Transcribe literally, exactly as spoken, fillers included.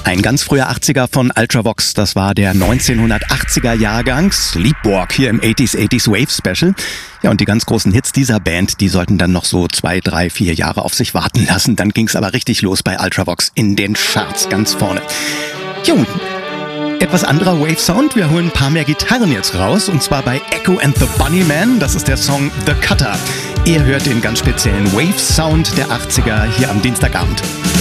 Ein ganz früher achtziger von Ultravox, das war der neunzehnhundertachtziger Jahrgang, Sleepwalk hier im achtziger achtziger Wave Special. Ja, und die ganz großen Hits dieser Band, die sollten dann noch so zwei, drei, vier Jahre auf sich warten lassen. Dann ging's aber richtig los bei Ultravox in den Charts ganz vorne. Jo, etwas anderer Wave Sound. Wir holen ein paar mehr Gitarren jetzt raus, und zwar bei Echo and the Bunnymen. Das ist der Song The Cutter. Ihr hört den ganz speziellen Wave Sound der achtziger hier am Dienstagabend.